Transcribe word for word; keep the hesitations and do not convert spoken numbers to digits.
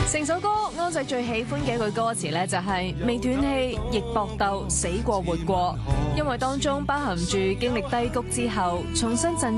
成首歌安仔最喜歡嘅一句歌詞咧，就係未斷氣亦搏鬥，死過活過，因為當中包含住經歷低谷之後重新振